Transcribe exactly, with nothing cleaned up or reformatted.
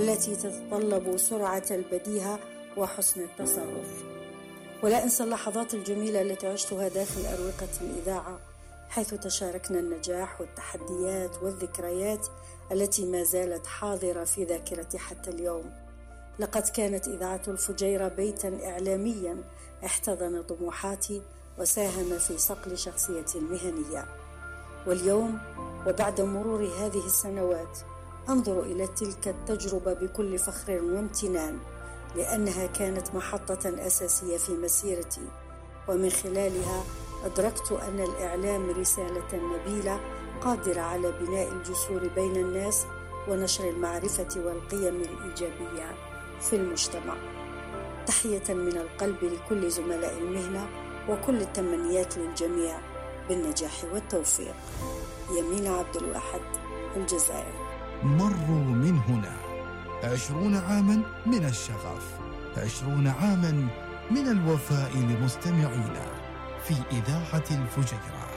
والتي تتطلب سرعة البديهة وحسن التصرف. ولا أنسى اللحظات الجميلة التي عشتها داخل أروقة الإذاعة، حيث تشاركنا النجاح والتحديات والذكريات التي ما زالت حاضرة في ذاكرتي حتى اليوم. لقد كانت إذاعة الفجيرة بيتا إعلاميا احتضن طموحاتي وساهم في صقل شخصيتي المهنية. واليوم وبعد مرور هذه السنوات أنظر إلى تلك التجربة بكل فخر وامتنان، لأنها كانت محطة أساسية في مسيرتي، ومن خلالها أدركت أن الإعلام رسالة نبيلة قادرة على بناء الجسور بين الناس ونشر المعرفة والقيم الإيجابية في المجتمع. تحية من القلب لكل زملاء المهنة، وكل التمنيات للجميع بالنجاح والتوفيق. يمين عبد الواحد، الجزائر. مروا من هنا عشرون عاما من الشغف، عشرون عاما من الوفاء لمستمعينا في إذاعة الفجيرة.